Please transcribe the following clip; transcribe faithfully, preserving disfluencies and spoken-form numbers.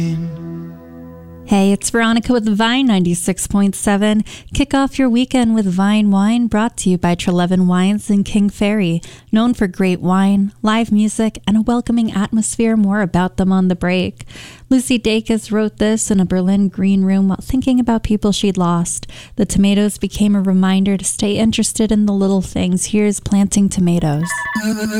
Hey, it's Veronica with Vine ninety-six point seven. Kick off your weekend with Vine Wine, brought to you by Trelevin Wines in King Ferry. Known for great wine, live music, and a welcoming atmosphere. More about them on the break. Lucy Dacus wrote this in a Berlin green room while thinking about people she'd lost. The tomatoes became a reminder to stay interested in the little things. Here's Planting Tomatoes.